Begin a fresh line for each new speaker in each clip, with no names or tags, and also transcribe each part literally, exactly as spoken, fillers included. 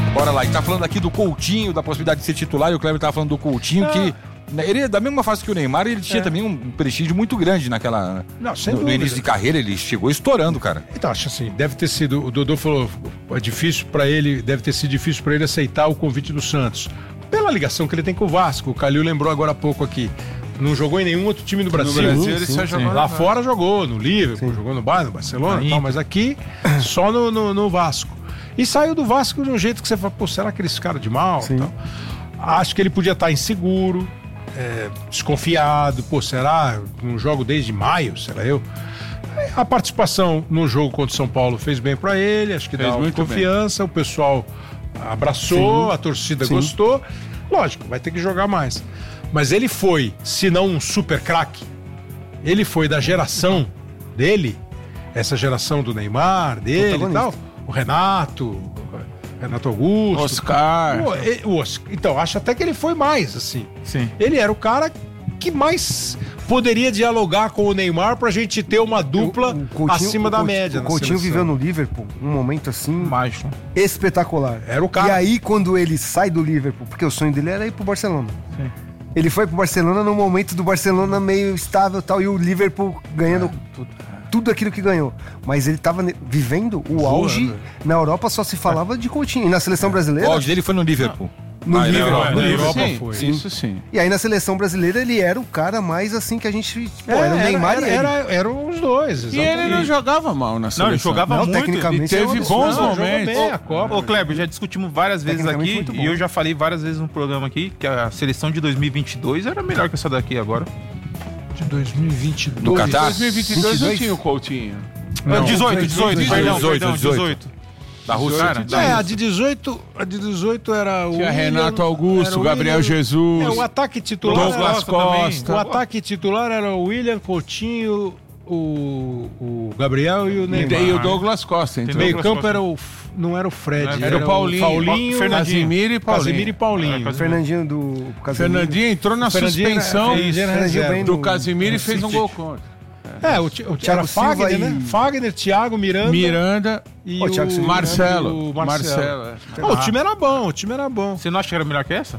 Bora lá, e tá falando aqui do Coutinho, da possibilidade de ser titular, e o Kleber tá falando do Coutinho, ah. que ele, da mesma fase que o Neymar, ele tinha é. também um prestígio muito grande naquela... Não, sem no, no início de carreira, ele chegou estourando, cara.
Então, acho assim, deve ter sido, o Dodô falou, é difícil pra ele, deve ter sido difícil pra ele aceitar o convite do Santos. Pela ligação que ele tem com o Vasco, o Calil lembrou agora há pouco aqui. Não jogou em nenhum outro time do Brasil.
No Brasil ele sim, só jogou.
Lá fora jogou, no Liverpool, sim. jogou no Bayern, no Barcelona e tal, mas aqui só no, no, no Vasco. E saiu do Vasco de um jeito que você fala, pô, será que esse cara de mal? Tal? Acho que ele podia estar inseguro, é, desconfiado, pô, será? Não jogo desde maio, será eu? A participação no jogo contra o São Paulo fez bem pra ele, acho que fez dá uma confiança, bem. O pessoal abraçou, sim. a torcida sim. gostou. Lógico, vai ter que jogar mais. Mas ele foi, se não um super craque, ele foi da geração dele, essa geração do Neymar, dele e tal, o Renato, Renato Augusto.
Oscar.
O, ele, o Oscar. Então, acho até que ele foi mais, assim.
Sim.
Ele era o cara que mais poderia dialogar com o Neymar pra gente ter uma dupla o, o Coutinho,
o
acima da
Coutinho,
média.
O Coutinho viveu no Liverpool um momento assim
mágico,
espetacular.
Era o cara.
E aí, quando ele sai do Liverpool, porque o sonho dele era ir pro Barcelona. Sim. Ele foi pro Barcelona no momento do Barcelona meio estável e tal, e o Liverpool ganhando é, tudo, tudo aquilo que ganhou. Mas ele tava vivendo o Voando. auge. Na Europa só se falava é. de Coutinho. E na seleção é. brasileira...
O auge dele foi no Liverpool.
No
ah,
Liverpool.
Na,
no
na Europa
sim,
foi.
Sim.
Isso sim.
E aí na seleção brasileira ele era o cara mais assim que a gente... Pô,
é,
era o Neymar
era,
e ele.
Era, eram os dois, exatamente.
E ele não jogava mal na seleção.
Não, ele jogava
não,
muito.
Tecnicamente
e teve
é
bons
não,
momentos.
Bem a Copa.
Ô, Kleber, já discutimos várias vezes aqui e eu já falei várias vezes no programa aqui que a seleção de dois mil e vinte e dois era melhor que essa daqui agora.
De dois mil e vinte e dois.
Do Catar?
dois mil e vinte e dois não tinha o Coutinho.
Não, dezoito, dezoito, perdão, perdão, dezoito.
Da Rússia.
É, a de dezoito, a de dezoito era o
tinha
William,
Renato Augusto, Gabriel
William,
Jesus.
É, o ataque titular
Douglas
era,
Costa.
O ataque titular era o William, Coutinho, o, o Gabriel e o Neymar.
E o Douglas Costa.
Então. Meio campo era o, não era o Fred,
era,
era
o Paulinho,
Paulinho
Casimiro e Paulinho.
Casimiro e Paulinho.
É, Fernandinho do Casimiro.
Fernandinho entrou na suspensão
era,
do Casimiro e fez um gol contra.
É, o, o, era Fagner, e... né? Fagner, Thiago, Miranda.
Miranda
e
o,
o
Marcelo.
E o Marcelo.
Marcelo é.
Oh, o time era bom, o time era bom.
Você não acha que era melhor que essa?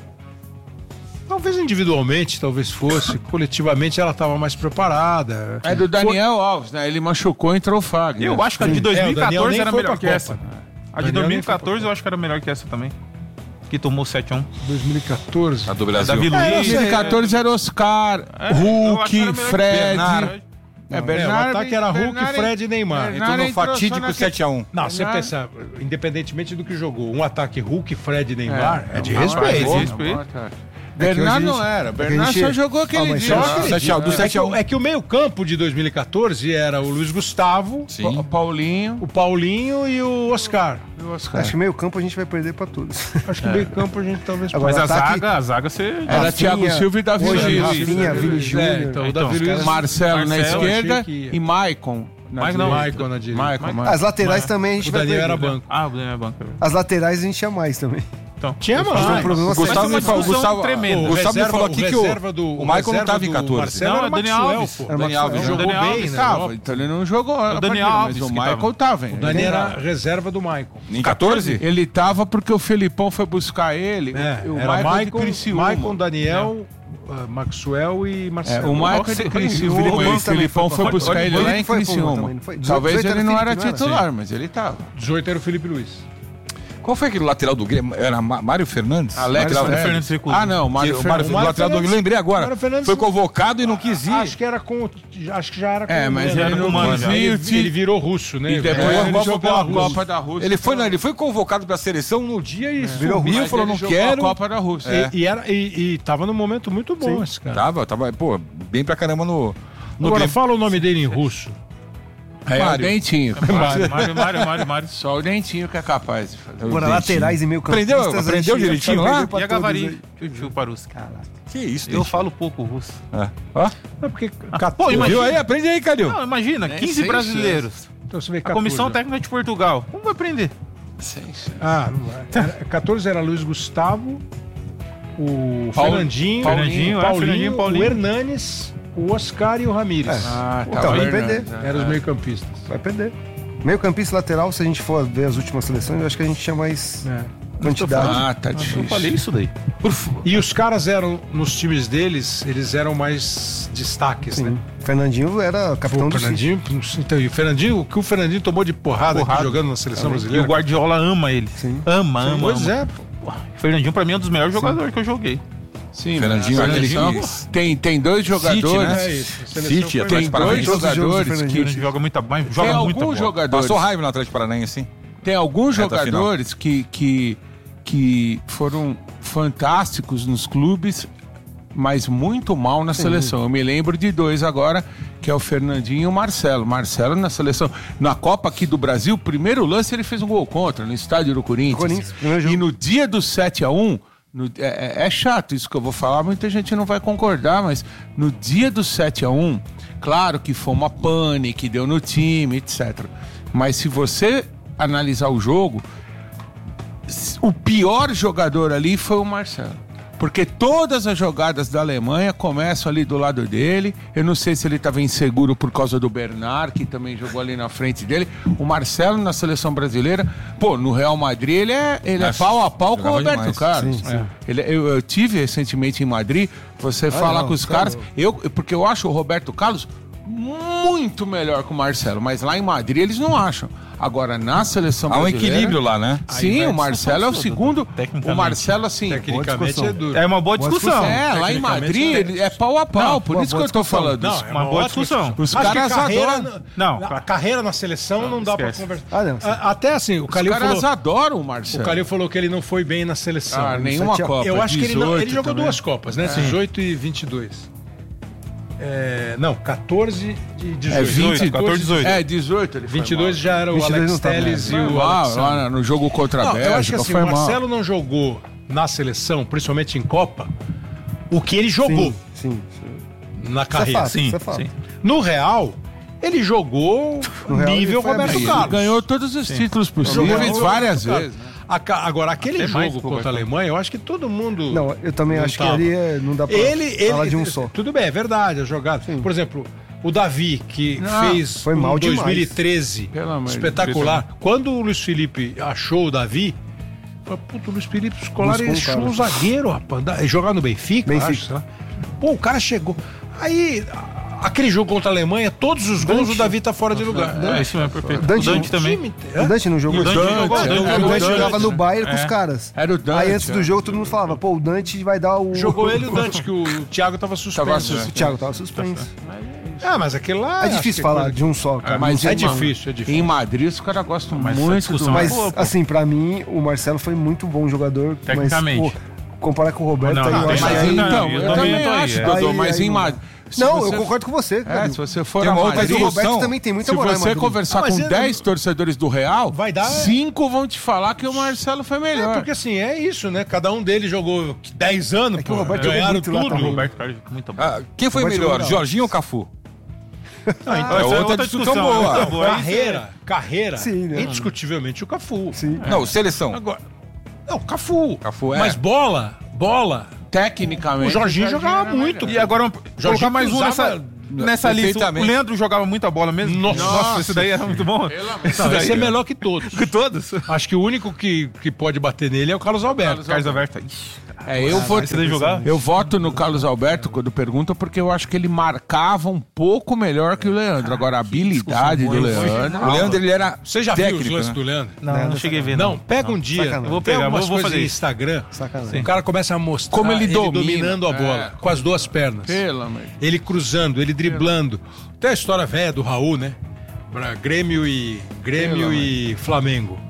Talvez individualmente, talvez fosse. Coletivamente ela estava mais preparada.
É do Daniel Foi... Alves, né? Ele machucou e entrou o Fagner.
Eu acho que a de dois mil e quatorze
é,
era melhor que
Copa.
essa. A de dois mil e quatorze eu acho que era melhor que essa também. Que tomou sete a um.
dois mil e quatorze?
A do Brasil.
Davi Luiz.
É, dois mil e quatorze era Oscar, é, Hulk, Fred.
Bernard.
É, Bernard,
é, o ataque era Hulk,
Bernard,
Fred e Neymar.
Entrou no fatídico sete a um.
Não, você pensa, independentemente do que jogou, um ataque Hulk, Fred e Neymar é, é de
não,
respeito.
É de respeito. Bernard não era. Bernard só jogou aquele dia.
Do sete a um. É que o meio campo de dois mil e quatorze era o Luiz Gustavo,
o Paulinho,
o Paulinho e o Oscar.
E o Oscar. Acho que meio campo a gente vai perder pra todos.
Acho que é. meio campo a gente talvez...
Agora, mas a zaga, a zaga você...
Era Thiago Silva e Davi Luiz.
Rafinha, Vini Júnior.
É, então, o Davi Luiz,
Marcelo na esquerda e Maicon.
Maicon na direita.
As laterais também a gente vai perder.
O Daniel era banco.
Ah, o Daniel era banco.
As laterais a gente tinha mais também.
Então,
tinha mais.
Um
o Gustavo me falou, Gustavo,
tremendo.
o Gustavo me falou aqui que o,
do,
o Michael não estava em quatorze.
Não,
não, é Daniel Alves.
O Daniel Alves jogou
Daniel
bem,
Alves
né?
Tava, então ele não jogou.
O Daniel Alves,
mas o Michael tava.
O Daniel era reserva do Michael.
Em quatorze?
Ele tava porque o Felipão foi buscar ele.
É,
o
era
Michael,
Michael, Daniel, uh, Maxwell e Marcelo.
É, o Michael de Criciúma. O Felipão foi buscar ele lá em Criciúma. Talvez ele não era titular, mas ele tava.
dezoito era o Felipe Luiz.
Qual foi aquele lateral do Grêmio? Era Mário Fernandes?
Alex
Mário
Fernandes. Ah, não, Mário Fernandes.
O lateral do Grêmio, lembrei agora. Foi convocado e não quis ir.
Acho que era com. Acho que já era com.
É, mas ele não quis ir.
Ele virou russo, né?
E depois ele jogou a Copa da Rússia.
Ele foi, não, ele foi convocado pra seleção no dia e
virou
subiu, falou, não quero.
A Copa da Rússia.
E, e, era, e, e tava num momento muito bom esse cara.
Tava, tava, pô, bem pra caramba no.
Agora, fala o nome dele em russo.
É o Dentinho.
Mário, Mário, Mário, Mário, Mário.
Só o Dentinho que é capaz de fazer.
Agora, laterais e meio
campistas. Aprendeu, aprendeu direitinho lá?
E a Gavari? Tio Paruski.
Que isso,
eu falo pouco russo.
É. Ó.
É porque...
Ah, pô, imagina.
Viu aí? Aprende aí, Calil.
Não, imagina, quinze brasileiros.
Então você vê
a Comissão Técnica de Portugal. Como vai aprender?
Ah, não vai. Era, quatorze era Luiz Gustavo, o
Paulo,
Fernandinho,
Fernandinho,
Paulinho,
é, Fernandinho, Paulinho,
o Hernanes, o Oscar e o Ramírez.
É.
Ah,
tá. Então vai perder.
Eram os meio-campistas.
Vai perder. Meio campista lateral, se a gente for ver as últimas seleções, eu acho que a gente tinha mais é. quantidade.
Ah, tá difícil. Eu falei isso daí.
E os caras eram, nos times deles, eles eram mais destaques, Sim. né?
Fernandinho era capitão
Pô,
do
Fernandinho, então, e o Fernandinho, o que o Fernandinho tomou de porrada, porrada. Aqui, jogando na seleção é. brasileira.
E o Guardiola ama ele.
Sim.
Ama, Sim, ama.
Pois
ama.
é.
Pô. O Fernandinho, pra mim, é um dos melhores Sim. jogadores que eu joguei.
Sim, Fernandinho, Fernandinho tem, tem dois jogadores. City, né? é isso. City, tem dois jogadores que
joga muito bem.
Joga tem muito alguns jogadores.
Passou raiva no Atlético Paranaense, assim.
Tem alguns Reta jogadores que, que, que foram fantásticos nos clubes, mas muito mal na Sim. seleção. Eu me lembro de dois agora, que é o Fernandinho e o Marcelo. Marcelo na seleção. Na Copa aqui do Brasil, primeiro lance ele fez um gol contra, no estádio do Corinthians. Corinthians e no dia do sete a um, no, é, é chato isso que eu vou falar, muita gente não vai concordar, mas no dia do sete a um, claro que foi uma pane que deu no time, etcétera. Mas se você analisar o jogo, o pior jogador ali foi o Marcelo. Porque todas as jogadas da Alemanha começam ali do lado dele. Eu não sei se ele estava inseguro por causa do Bernard, que também jogou ali na frente dele. O Marcelo na seleção brasileira, pô, no Real Madrid ele é, ele é pau a pau com o Roberto demais. Carlos. Sim, sim. É. Ele, eu, eu tive recentemente em Madrid, você ah, fala não, com os tá caras, eu, porque eu acho o Roberto Carlos muito melhor que o Marcelo, mas lá em Madrid eles não acham. Agora, na seleção brasileira...
Há um equilíbrio lá, né?
Sim, o Marcelo é o segundo... O Marcelo, assim...
Tecnicamente é duro.
É uma boa discussão.
É, lá em Madrid é pau a pau, não, por isso que eu tô falando.
Não, é uma boa discussão.
Os caras adoram...
Não, a carreira na seleção não, não dá esquece. Pra conversar. Ah, não, até assim, o Calil falou...
Os caras adoram o Marcelo.
O Calil falou que ele não foi bem na seleção.
Ah, nenhuma Copa.
Eu acho que ele, não, ele jogou duas Copas, né? dezoito e vinte e dois. É, não, catorze e dezoito.
É, vinte,
catorze, dezoito.
É, dezoito ele foi
vinte e dois
mal.
já era o Alex Telles e o
Alexandre. Lá no jogo contra a Bélgica,
eu acho que assim,
foi
o Marcelo
mal.
não jogou na seleção, principalmente em Copa, o que ele jogou
sim, sim, sim.
na carreira.
Isso é fato,
sim,
isso é fato.
sim. No Real, ele jogou no nível Roberto Carlos.
Ele ganhou todos os sim. títulos possíveis várias vezes. Né?
Agora, aquele Até jogo contra a Alemanha, eu acho que todo mundo...
Não, eu também não acho tava. que ali é, não dá pra
ele,
falar
ele,
de um só.
Tudo bem, é verdade, a jogada. Sim. Por exemplo, o Davi, que não, fez
foi mal
em dois mil e treze, espetacular. De Quando o Luiz Felipe achou o Davi, falou, puto, o Luiz Felipe Scolari achou um zagueiro, rapaz, jogar no Benfica, Benfica. Acho, Pô, o cara chegou. Aí... Aquele jogo contra a Alemanha, todos os gols, Dante. O Davi tá fora de lugar.
É, isso é perfeito.
Dante,
o Dante também.
O Dante não jogou?
O Dante,
Dante,
jogou,
Dante, Dante,
o
Dante jogava no Bayern é. com os caras.
Era o Dante.
Aí antes do jogo todo mundo falava, pô, o Dante vai dar o...
Jogou ele e o Dante, que o Thiago tava suspenso. Tava sus...
O Thiago tava suspenso.
Ah, mas aquele lá...
É difícil falar coisa... de um só, cara.
É, mas
é difícil, é difícil.
Em Madrid os caras gostam mas muito do...
Mas, assim, pra mim, o Marcelo foi muito bom jogador.
Tecnicamente.
Mas, pô, comparar com o Roberto,
não,
aí
não,
eu acho
mas
que...
Então, eu também acho, Dodô, mas em Madrid...
Se não, você... eu concordo com você. Cara.
É, se você for
tem
a
Madrid,
Madrid,
o Roberto também tem muita moral.
Se você conversar ah, com dez torcedores do Real, vai dar... cinco vão te falar que o Marcelo foi melhor.
É, porque assim, é isso, né? Cada um deles jogou dez anos, é que pô, o Roberto ganharam tudo. O
Roberto Carlos muito bom.
Ah, quem foi Roberto melhor, Jorginho ou Cafu?
Não, então
é outra, outra discussão, discussão boa.
boa. Carreira, carreira, Sim, né? Indiscutivelmente o Cafu.
Sim.
É. Não, seleção.
Agora, não, Cafu.
Cafu é.
Mas bola, bola...
Tecnicamente.
O Jorginho jogava muito.
E agora, jogar mais um nessa... Nessa lista, o Leandro jogava muita bola mesmo.
Nossa,
Nossa esse daí era muito bom.
Esse daí esse é melhor que todos.
Que todos?
Acho que o único que, que pode bater nele é o Carlos Alberto.
Carlos Alberto.
É, eu, vou, eu voto no Carlos Alberto quando pergunta, porque eu acho que ele marcava um pouco melhor que o Leandro. Agora, a habilidade do Leandro...
O Leandro, ele era
Você já
técnico,
viu os lances
né?
do Leandro?
Não, não, não cheguei a ver.
Não, não pega um dia.
Eu vou pegar,
umas
vou, vou fazer
no Instagram.
Sacanagem.
O cara começa a mostrar
como ele,
ele
domina.
dominando a bola, é. com as duas pernas.
Pelo amor.
Ele cruzando, ele driblando. Tem a história velha do Raul, né? Pra Grêmio e, Grêmio e Flamengo.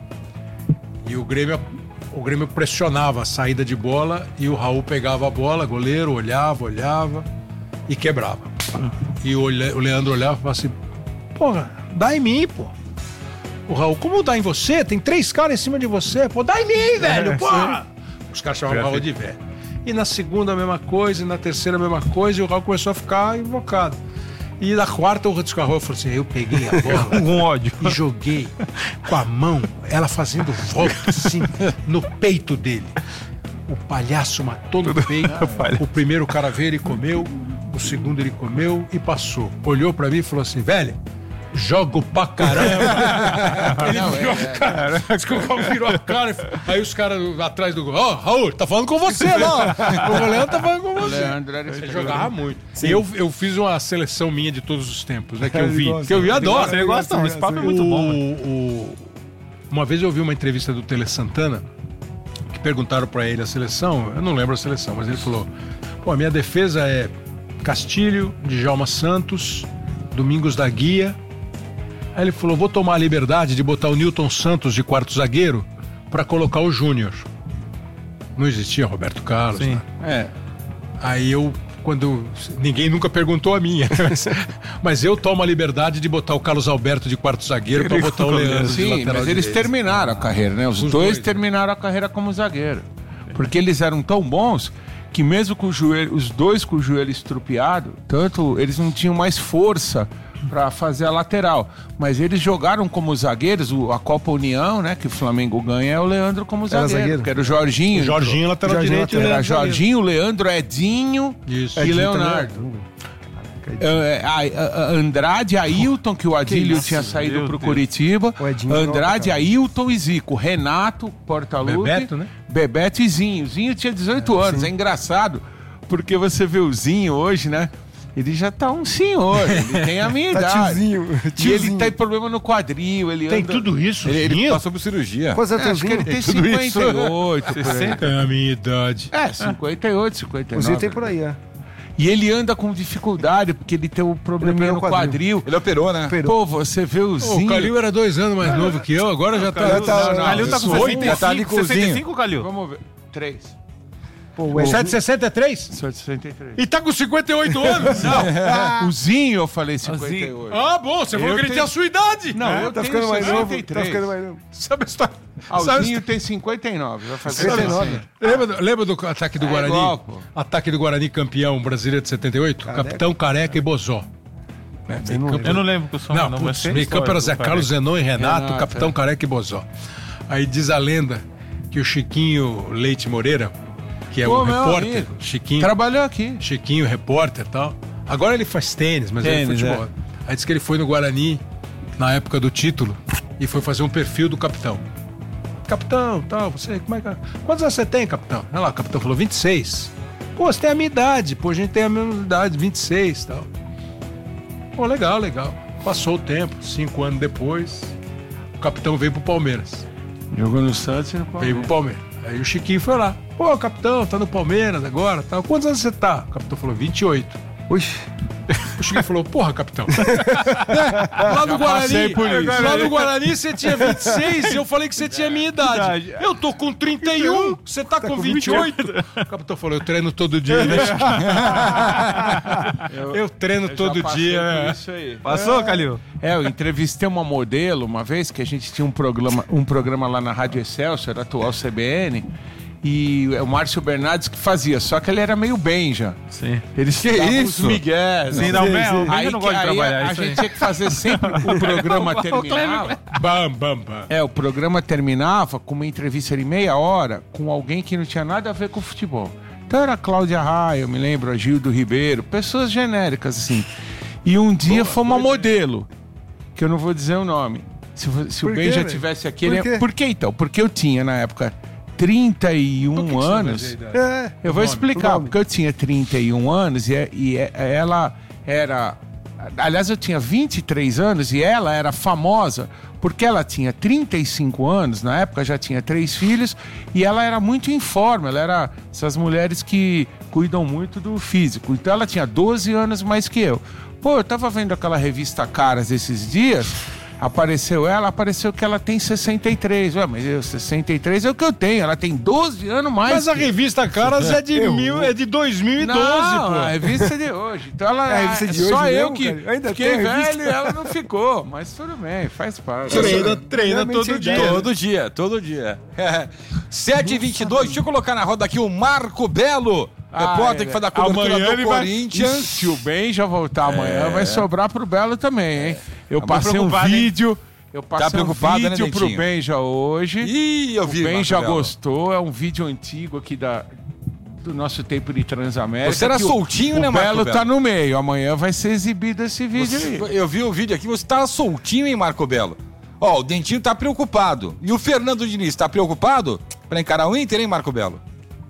E o Grêmio... O Grêmio pressionava a saída de bola e o Raul pegava a bola, goleiro, olhava, olhava e quebrava. E o Leandro olhava e falava assim, porra, dá em mim, pô. O Raul, como dá em você? Tem três caras em cima de você. Pô, dá em mim, velho, é, porra. Os caras chamavam o Raul de velho. E na segunda a mesma coisa, e na terceira a mesma coisa, e o Raul começou a ficar invocado. E na quarta o Raul falou assim, eu peguei a bola
com ódio
e joguei com a mão, ela fazendo volta assim, no peito dele. O palhaço matou no peito, o primeiro cara veio, ele comeu, o segundo ele comeu e passou. Olhou pra mim e falou assim, velho, jogo pra caramba. Ele não, virou é, a cara. É. O virou a cara. Aí os caras atrás do gol. Ó, oh, Raul, tá falando com você lá. O Leandro tá falando com você. Leandro era Ele jogava muito. E eu, eu fiz uma seleção minha de todos os tempos, né? Que eu vi. Gosta, que eu vi, adoro.
Ele gosta, não. Esse papo é muito bom.
O, o, uma vez eu vi uma entrevista do Tele Santana que perguntaram pra ele a seleção. Eu não lembro a seleção, mas ele falou: pô, a minha defesa é Castilho, Djalma Santos, Domingos da Guia. Aí ele falou, vou tomar a liberdade de botar o Newton Santos de quarto zagueiro pra colocar o Júnior. Não existia Roberto Carlos. Sim. Né? É. Aí eu, quando... Ninguém nunca perguntou a minha. Mas eu tomo a liberdade de botar o Carlos Alberto de quarto zagueiro pra botar o Leandro de
Sim,
lateral
mas eles direito. terminaram a carreira, né? Os, Os dois, dois terminaram a carreira como zagueiro. Porque eles eram tão bons que mesmo com o joelho, os dois com o joelho estrupiado, tanto eles não tinham mais força para fazer a lateral, mas eles jogaram como zagueiros. O, a Copa União, né, que o Flamengo ganha, é o Leandro como zagueiro, era zagueiro. Que era o Jorginho.
O Jorginho
entrou.
lateral Jorginho, direito. Era
Jorginho, Leandro, Edinho Isso. e Edinho Leonardo. É, a, a, a Andrade, Ailton, que o Adílio que tinha saído pro Deus. Curitiba. Andrade, Ailton e Zico. Renato, Portaluppi.
Bebeto, né?
Bebeto e Zinho. Zinho tinha dezoito é, anos. Sim. É engraçado, porque você vê o Zinho hoje, né? Ele já tá um senhor, ele tem a minha idade.
Tá tiozinho, tiozinho.
E ele tem problema no quadril. Ele
tem
anda...
tudo isso,
ele, ele passou por cirurgia.
Quantos anos
é, acho que ele tem, tem cinquenta e oito.
sessenta é a minha idade.
É, cinquenta e oito, cinquenta e nove.
O Zinho tem por aí, é.
E ele anda com dificuldade, porque ele tem um probleminha no quadril. quadril.
Ele operou, né?
Operou. Pô, você vê o Zinho...
O Calil era dois anos mais novo que eu, agora já tá...
O Calil tá com sessenta e cinco, sessenta e cinco, Calil?
Vamos ver. Três.
Pô, o Você é de sessenta e três?
Sou de sessenta e três.
E tá com cinquenta e oito anos?
Não. O Zinho, eu falei cinquenta e oito.
Ah, bom, você falou eu que ele tenho... tinha a sua idade.
Não, é, eu
tá
tenho
ficando mais novo.
Tá ficando mais
novo. Sabe a história?
Ah, o Sabe Zinho tem cinquenta e nove. Vai fazer
cinquenta e nove. Lembra do, lembra do ataque do é Guarani?
Igual,
ataque do Guarani campeão brasileiro de setenta e oito? Careca. Capitão Careca e Bozó.
É, eu, não eu não lembro que eu sou
Não, não putz, meio campo era Zé Carlos, Zenon e Renato, Renato Capitão é. Careca e Bozó. Aí diz a lenda que o Chiquinho Leite Moreira, que é Pô, um repórter, amigo. Chiquinho.
Trabalhou aqui.
Chiquinho, repórter e tal. Agora ele faz tênis, mas tênis, ele é futebol. É. Aí diz que ele foi no Guarani, na época do título, e foi fazer um perfil do capitão. Capitão, tal, você, como é que... Quantos anos você tem, capitão? Olha lá, o capitão falou, vinte e seis. Pô, você tem a minha idade. Pô, a gente tem a mesma idade, vinte e seis e tal. Pô, legal, legal. Passou o tempo, cinco anos depois, o capitão veio pro Palmeiras.
Jogou no Santos e no Palmeiras.
Veio pro Palmeiras. Aí o Chiquinho foi lá. Pô, capitão, tá no Palmeiras agora, tal. Quantos anos você tá? O capitão falou, vinte e oito.
Oxi.
O Chiquinho falou, porra, capitão. é, lá no Guarani, lá no Guarani você tinha vinte e seis e eu falei que você tinha a minha idade. Eu tô com trinta e um, você tá, tá com vinte e oito. O capitão falou, eu treino todo dia, né? eu, eu treino eu todo dia.
Isso aí. Passou, Calil?
É, eu entrevistei uma modelo uma vez que a gente tinha um programa, um programa lá na Rádio Excelsior, atual C B N. E o Márcio Bernardes que fazia, só que ele era meio benja.
Sim.
Eles
que isso?
Miguel.
Sim, não, não,
aí,
não gosto de trabalhar.
A, a gente tinha que fazer sempre o programa terminava.
Bam, bam, bam.
É, o programa terminava com uma entrevista de meia hora com alguém que não tinha nada a ver com futebol. Então era a Cláudia Raia, eu me lembro, a Gildo Ribeiro, pessoas genéricas assim. E um dia Boa, foi uma modelo, que eu não vou dizer o nome. Se, se o Ben já tivesse aqui,
Por,
ele... Por que então? Porque eu tinha na época trinta e um anos. É, eu vou nome, explicar, porque eu tinha trinta e um anos e, e ela era... Aliás, eu tinha vinte e três anos e ela era famosa porque ela tinha trinta e cinco anos, na época já tinha três filhos, e ela era muito em forma, ela era essas mulheres que cuidam muito do físico. Então ela tinha doze anos mais que eu. Pô, eu tava vendo aquela revista Caras esses dias... Apareceu ela, apareceu que ela tem sessenta e três. Ué, mas eu, sessenta e três é o que eu tenho. Ela tem doze anos mais.
Mas a revista Caras é de, mil, é de dois mil e doze,
não,
pô.
A revista é de hoje. Então ela é, a revista de só hoje eu mesmo, que ainda fiquei velho e ela não ficou. Mas tudo bem, faz parte.
Treina, treina todo dia.
Todo dia, todo dia. sete e vinte e dois, deixa eu colocar na roda aqui o Marco Belo. Ah, repórter é, que faz da cobertura amanhã do Corinthians.
Vai... Se o Ben já voltar amanhã, é. vai sobrar pro Belo também, hein? Eu tá passei um vídeo... Hein? Eu passei tá um vídeo né, pro Benja hoje.
Ih, eu vi.
O Ben já gostou, é um vídeo antigo aqui da, do nosso tempo de Transamérica.
Você era soltinho,
o,
né,
o
Marco
Belo? O
Belo
tá no meio. Amanhã vai ser exibido esse vídeo
você,
aí.
Eu vi o vídeo aqui, você tá soltinho, hein, Marco Belo? Ó, o Dentinho tá preocupado. E o Fernando Diniz tá preocupado pra encarar o Inter, hein, Marco Belo?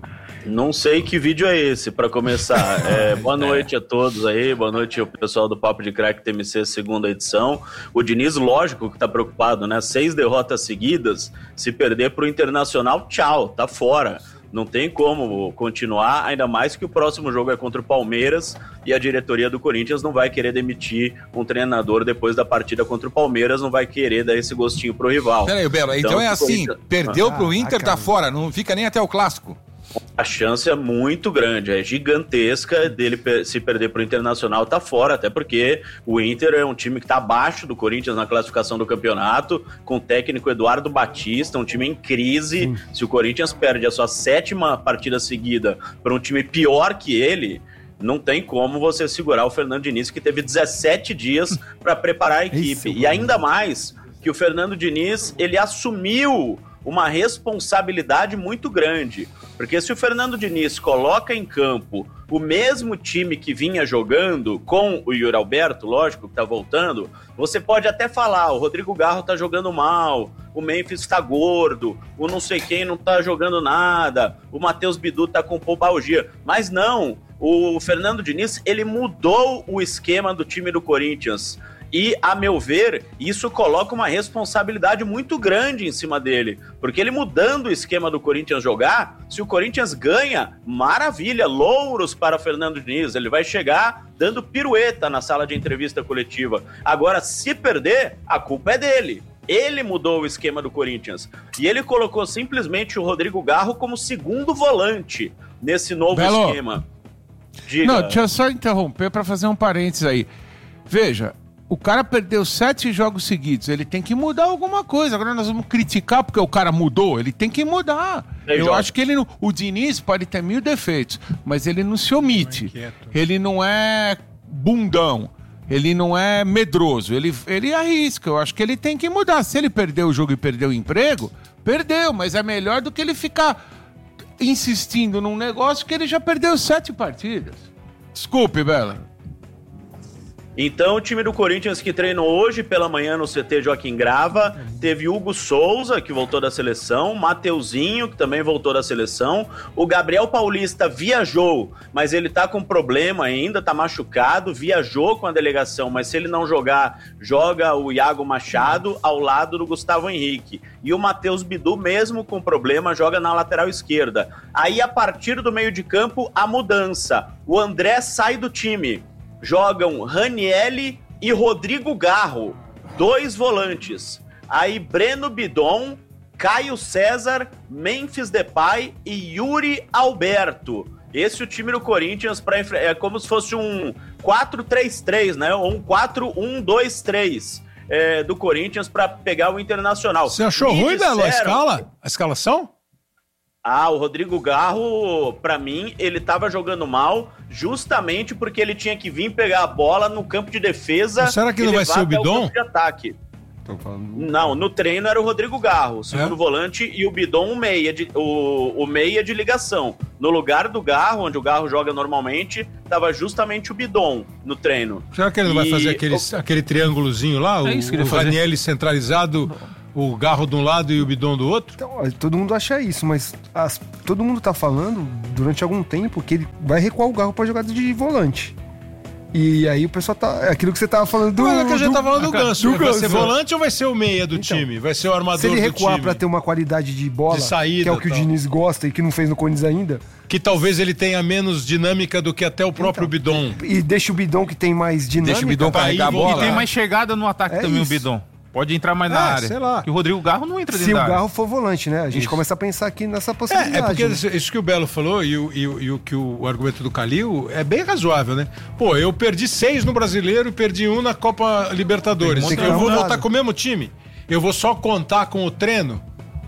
Não sei que vídeo é esse, para começar. É, boa noite a todos aí, boa noite ao pessoal do Papo de Crack T M C, segunda edição. O Diniz, lógico que tá preocupado, né? Seis derrotas seguidas, se perder pro Internacional, tchau, tá fora. Não tem como continuar, ainda mais que o próximo jogo é contra o Palmeiras e a diretoria do Corinthians não vai querer demitir um treinador depois da partida contra o Palmeiras, não vai querer dar esse gostinho pro rival.
Peraí, Belo, então, então é assim, Corinthians... perdeu ah, pro Inter, ah, tá fora, não fica nem até o Clássico.
A chance é muito grande, é gigantesca dele se perder para o Internacional, tá fora, até porque o Inter é um time que está abaixo do Corinthians na classificação do campeonato, com o técnico Eduardo Batista, um time em crise. Hum. Se o Corinthians perde a sua sétima partida seguida para um time pior que ele, não tem como você segurar o Fernando Diniz, que teve dezessete dias para preparar a equipe. Isso, e ainda mais que o Fernando Diniz, ele assumiu uma responsabilidade muito grande, porque se o Fernando Diniz coloca em campo o mesmo time que vinha jogando, com o Yuri Alberto, lógico, que tá voltando, você pode até falar, o Rodrigo Garro tá jogando mal, o Memphis tá gordo, o não sei quem não tá jogando nada, o Matheus Bidu tá com pubalgia, mas não, o Fernando Diniz, ele mudou o esquema do time do Corinthians. E, a meu ver, isso coloca uma responsabilidade muito grande em cima dele. Porque ele mudando o esquema do Corinthians jogar, se o Corinthians ganha, maravilha, louros para o Fernando Diniz. Ele vai chegar dando pirueta na sala de entrevista coletiva. Agora, se perder, a culpa é dele. Ele mudou o esquema do Corinthians. E ele colocou simplesmente o Rodrigo Garro como segundo volante nesse novo
Belo.
esquema. Diga.
Não, deixa eu só interromper para fazer um parênteses aí. Veja, o cara perdeu sete jogos seguidos, ele tem que mudar alguma coisa. Agora nós vamos criticar porque o cara mudou, ele tem que mudar. Eu joga. acho que ele não, o Diniz pode ter mil defeitos, mas ele não se omite. Não é ele não é bundão, ele não é medroso, ele, ele arrisca. Eu acho que ele tem que mudar. Se ele perdeu o jogo e perdeu o emprego, perdeu, mas é melhor do que ele ficar insistindo num negócio que ele já perdeu sete partidas. Desculpe, Bela.
Então, o time do Corinthians que treinou hoje pela manhã no C T Joaquim Grava, teve Hugo Souza, que voltou da seleção, Mateuzinho, que também voltou da seleção, o Gabriel Paulista viajou, mas ele tá com problema ainda, tá machucado, viajou com a delegação, mas se ele não jogar, joga o Iago Machado ao lado do Gustavo Henrique. E o Matheus Bidu, mesmo com problema, joga na lateral esquerda. Aí, a partir do meio de campo, a mudança. O André sai do time. Jogam Ranielli e Rodrigo Garro, dois volantes. Aí Breno Bidon, Caio César, Memphis Depay e Yuri Alberto. Esse é o time do Corinthians para é como se fosse um quatro três três, né? Ou um quatro um dois três é, do Corinthians para pegar o Internacional.
Você achou Me ruim, disseram... Belo, a escala? A escalação?
Ah, o Rodrigo Garro, pra mim, ele tava jogando mal justamente porque ele tinha que vir pegar a bola no campo de defesa.
Mas será que não vai ser o Bidon?
De ataque. Não, no treino era o Rodrigo Garro, o segundo é? volante, e o Bidon o meia, de, o, o meia de ligação. No lugar do Garro, onde o Garro joga normalmente, tava justamente o Bidon no treino.
Será que ele não e... vai fazer aquele, o... aquele triângulozinho lá? É o o Ranielli centralizado... O Garro de um lado e o Bidon do outro?
Então, todo mundo acha isso, mas as, todo mundo tá falando durante algum tempo que ele vai recuar o Garro pra jogada de volante. E aí o pessoal tá... É aquilo que você tava falando do...
Não, é que a gente
do,
tá falando do Ganso.
Do
vai ser volante ou vai ser o meia do então, time? Vai ser o armador do time?
Se ele recuar pra ter uma qualidade de bola,
de saída,
que é o que tal. o Diniz gosta e que não fez no Corinthians ainda...
Que talvez ele tenha menos dinâmica do que até o próprio então, Bidon.
E deixa o Bidon que tem mais dinâmica.
Deixa o Bidon carregar a bola.
E tem mais chegada no ataque é também isso. o Bidon. Pode entrar mais na é, área.
Sei lá.
Que o Rodrigo Garro não entra dentro
Se
da área.
Se o Garro for volante, né? A gente isso. começa a pensar aqui nessa possibilidade.
É, é porque
né?
isso que o Belo falou e o, e o, e o que o, o argumento do Calil é bem razoável, né? Pô, eu perdi seis no Brasileiro e perdi um na Copa Libertadores. Tem eu vou voltar com o mesmo time. Eu vou só contar com o treino.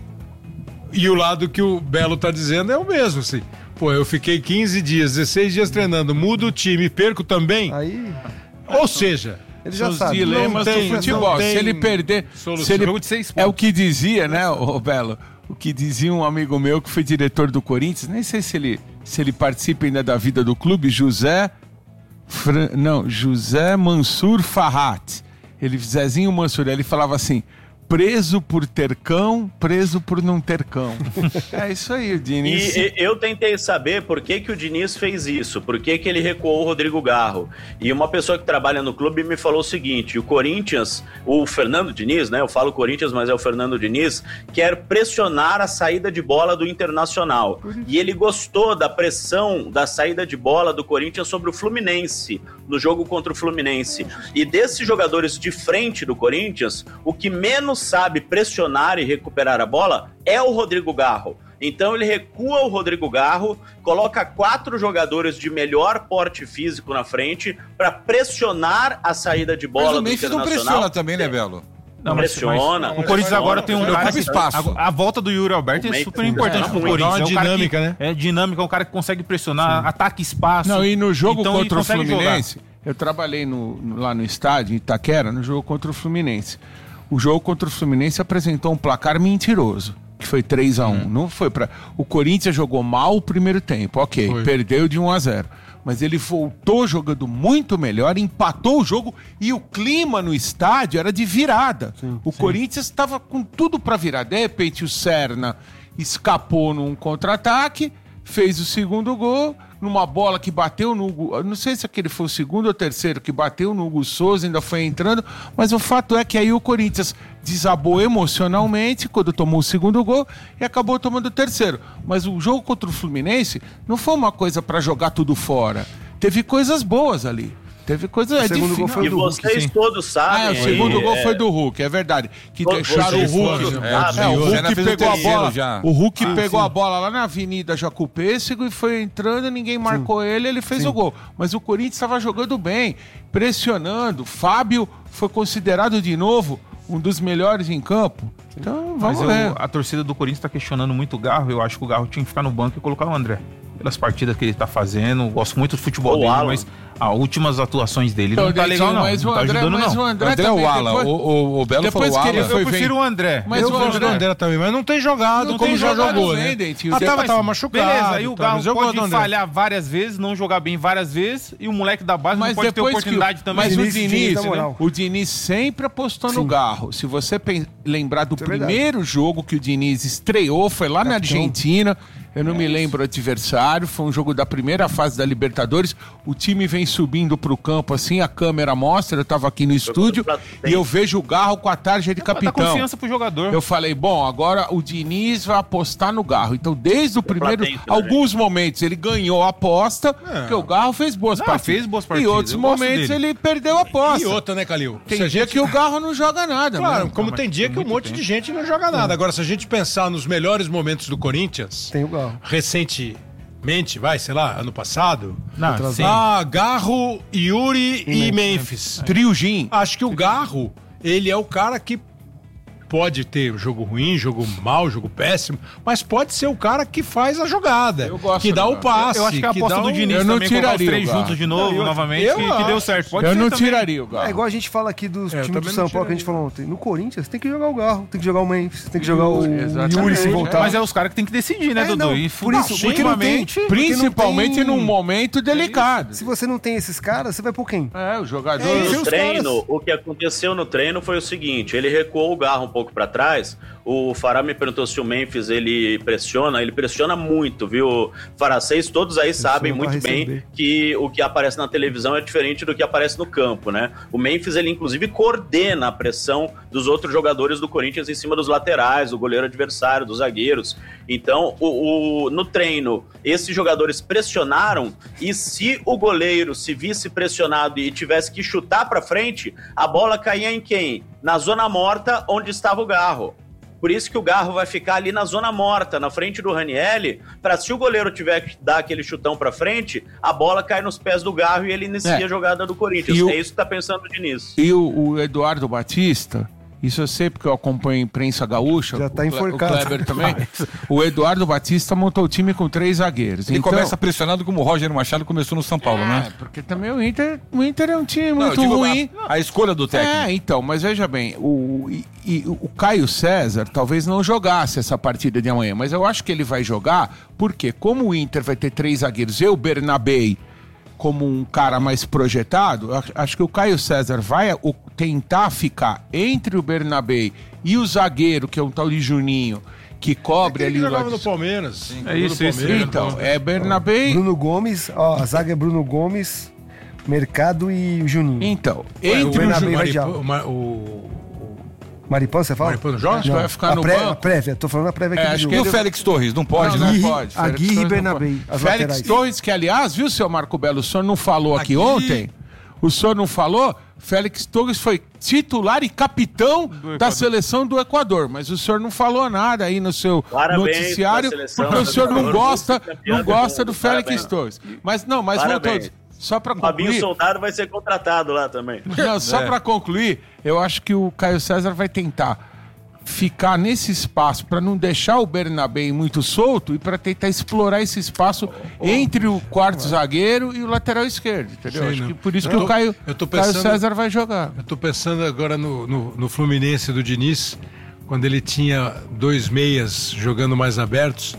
E o lado que o Belo tá dizendo é o mesmo, assim. Pô, eu fiquei quinze dias, dezesseis dias treinando, mudo o time e perco também.
Aí...
Ou seja...
Ele já Os sabe. dilemas tem, do futebol. Se ele perder... Se ele, é o que dizia, né, o Belo? O que dizia um amigo meu que foi diretor do Corinthians, nem sei se ele se ele participa ainda da vida do clube, José... Fran... Não, José Mansur Farhat. Ele, Zezinho Mansur, ele falava assim... Preso por ter cão, preso por não ter cão. É isso aí, o Diniz.
E, e eu tentei saber por que, que o Diniz fez isso, por que, que ele recuou o Rodrigo Garro. E uma pessoa que trabalha no clube me falou o seguinte: o Corinthians, o Fernando Diniz, né? Eu falo Corinthians, mas é o Fernando Diniz, quer pressionar a saída de bola do Internacional. E ele gostou da pressão da saída de bola do Corinthians sobre o Fluminense, no jogo contra o Fluminense. E desses jogadores de frente do Corinthians, o que menos sabe pressionar e recuperar a bola é o Rodrigo Garro. Então ele recua o Rodrigo Garro, coloca quatro jogadores de melhor porte físico na frente para pressionar a saída de bola. Mas
o Memphis não pressiona também, né, Belo?
Não, pressiona.
Mas, o Corinthians agora tem um cara que,
espaço.
A, a volta do Yuri Alberto é super importante pro Corinthians.
É uma dinâmica,
é
né?
É dinâmica, é um cara que consegue pressionar, Sim. ataca espaço.
Não, e no jogo
então
contra o Fluminense, jogar. eu trabalhei no, lá no estádio, em Itaquera, no jogo contra o Fluminense. O jogo contra o Fluminense apresentou um placar mentiroso, que foi três a um. Hum. Não foi para O Corinthians jogou mal o primeiro tempo, ok, foi. Perdeu de um a zero. Mas ele voltou jogando muito melhor, empatou o jogo e o clima no estádio era de virada. Sim, o sim. Corinthians estava com tudo para virar. De repente o Serna escapou num contra-ataque, fez o segundo gol, numa bola que bateu no Hugo, não sei se aquele foi o segundo ou terceiro, que bateu no Hugo Souza, ainda foi entrando, mas o fato é que aí o Corinthians desabou emocionalmente quando tomou o segundo gol e acabou tomando o terceiro. Mas o jogo contra o Fluminense não foi uma coisa para jogar tudo fora. Teve coisas boas ali. Teve coisa
o segundo gol foi
e
do
vocês
Hulk,
todos sabem.
Ah, o segundo
é...
gol foi do Hulk, é verdade. Que
Todos
deixaram o Hulk.
Todos,
É, é, o Hulk pegou a bola. Já. O Hulk ah, pegou sim. a bola lá na Avenida Jacupêssego e foi entrando, ninguém marcou sim. ele, ele fez sim. o gol. Mas o Corinthians estava jogando bem, pressionando. Fábio foi considerado de novo um dos melhores em campo. Então, vamos
Mas
ver.
Eu, a torcida do Corinthians está questionando muito o Garro. Eu acho que o Garro tinha que ficar no banco e colocar o André. Pelas partidas que ele tá fazendo, gosto muito do futebol o dele, Alan. Mas as últimas atuações dele então, não tá legal, não.
Mas
não
o
tá
André,
ajudando,
mas
não.
O André,
André
também,
é o Alan.
Depois,
o, o, o Belo
depois
falou o Alan.
Eu, eu prefiro o André.
Mas eu gosto do André também, mas não tem jogado não como tem já jogou, né?
Bem,
ah, tava, tava machucado.
Beleza, aí o Galo
tá,
pode falhar várias vezes, não jogar bem várias vezes, e o moleque da base mas não pode ter oportunidade
o,
também.
Mas
o
Diniz, Diniz, né? o Diniz sempre apostou Sim. no Garro. Se você lembrar do Isso primeiro é jogo que o Diniz estreou, foi lá na Argentina. Eu não é me lembro o adversário, foi um jogo da primeira fase da Libertadores, o time vem subindo pro campo assim, a câmera mostra, eu tava aqui no estúdio e eu vejo o Garro com a tarja de capitão. Dá
confiança pro jogador.
Eu falei, bom, agora o Diniz vai apostar no Garro. Então desde o primeiro, alguns momentos ele ganhou a aposta, é. porque o Garro fez boas
não,
partidas.
fez boas partidas.
E outros momentos ele perdeu a aposta.
E outra, né, Calil?
Tem se dia gente... que o Garro não joga nada.
Claro,
mesmo.
como tem dia que um monte tempo. de gente não joga nada. Agora, se a gente pensar nos melhores momentos do Corinthians,
tem o Garro.
Recentemente, vai, sei lá, ano passado.
Não,
ah, Garro, Yuri e, e Memphis.
É. Trio Gin.
Acho que o Garro, ele é o cara que pode ter jogo ruim, jogo mau, jogo péssimo, mas pode ser o cara que faz a jogada,
eu gosto
que dá o passe.
Eu, eu acho que a aposta do
um...
Diniz
eu não
também
tiraria
colocar os três juntos de novo, eu, novamente, eu, que, que deu certo. Pode
eu
ser
não
também.
tiraria o Garro.
É igual a gente fala aqui dos
é,
times do São Paulo que a gente falou ontem. No Corinthians tem que jogar o Garro, tem que jogar o Memphis, tem que jogar o Yuri se voltar.
Mas é os caras que tem que decidir, né,
é,
Dudu?
Não,
e
por isso, porque não tem,
principalmente
não tem...
num momento delicado.
Se você não tem esses caras, você vai por quem?
É, o jogador.
É, no treino, o que aconteceu no treino foi o seguinte, ele recuou o Garro um pouco pra trás. O Fará me perguntou se o Memphis ele pressiona, ele pressiona muito, viu? Faracês, todos aí sabem muito bem que o que aparece na televisão é diferente do que aparece no campo, né? O Memphis, ele inclusive coordena a pressão dos outros jogadores do Corinthians em cima dos laterais, do goleiro adversário, dos zagueiros. Então, o, o, no treino, esses jogadores pressionaram e se o goleiro se visse pressionado e tivesse que chutar pra frente, a bola caía em quem? Na zona morta onde estava o Garro. Por isso que o Garro vai ficar ali na zona morta, na frente do Ranieri, para se o goleiro tiver que dar aquele chutão para frente, a bola cai nos pés do Garro e ele inicia é. a jogada do Corinthians. E é o... isso que tá pensando o Diniz.
E o, o Eduardo Batista, Isso eu sei porque eu acompanho a imprensa gaúcha.
Já tá enforcado.
O Kleber também. O Eduardo Batista montou o time com três zagueiros.
Ele
então,
começa pressionado como o Roger Machado começou no São Paulo,
é,
né?
porque também o Inter, o Inter é um time muito
Não, eu digo
ruim.
A, a escolha do técnico.
É, então, mas veja bem, o, e, e, o Caio César talvez não jogasse essa partida de amanhã, mas eu acho que ele vai jogar, porque como o Inter vai ter três zagueiros e o Bernabei como um cara mais projetado, acho que o Caio César vai o, tentar ficar entre o Bernabei e o zagueiro, que é um tal de Juninho, que cobre
é que ele
ali
jogava
o lado
no Palmeiras. Sim,
é isso, isso.
Então, é Bernabei...
Bruno Gomes, ó, a zaga é Bruno Gomes, Mercado e Juninho.
Então,
Ué,
entre
o
o,
Bernabei
Ju...
vai de
o,
alto.
o,
Maripão, você fala?
Maripão joga?
Acho que vai ficar
a
no
pré,
banco.
A prévia, tô falando a prévia aqui
É,
do
acho
jogo.
E
ele-
o Félix Torres, não pode,
Não,
né?
não
Aguirre-
pode. Félix
Aguirre e
Torres não
Bernabei,
pode.
as
Félix
laterais.
Torres, que aliás, viu, seu Marco Belo, o senhor não falou aqui,
Aqui-
ontem? O senhor não falou? Félix Torres foi titular e capitão da seleção do Equador, mas o senhor não falou nada aí no seu
Parabéns
noticiário,
pra seleção
porque o
do
senhor não
Equador,
gosta,
vice-campeão
não
do
gosta
mundo.
do Félix
Parabéns.
Torres. Mas não, mas
Parabéns.
voltou. Só para
Fabinho
concluir,
Soldado vai ser contratado lá também.
não, só
É.
para concluir, eu acho que o Caio César vai tentar ficar nesse espaço para não deixar o Bernabei muito solto e para tentar explorar esse espaço entre o quarto zagueiro e o lateral esquerdo, entendeu?
Sei,
Acho
não.
que por isso
Eu
que
tô-
o Caio,
eu tô
Caio
pensando-
César vai jogar.
Eu tô pensando agora no, no, no Fluminense do Diniz, quando ele tinha dois meias jogando mais abertos.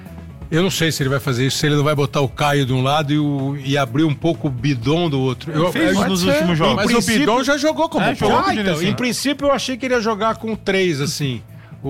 Eu não sei se ele vai fazer isso, se ele não vai botar o Caio de um lado e, o, e abrir um pouco o Bidon do outro. Eu,
Fez
eu-
nos
ser.
últimos jogos.
Mas
princípio-
o Bidon já jogou como
É, jogou
Ah,
com o
então,
Diniz,
em
sim.
princípio eu achei que ele ia jogar com três, assim.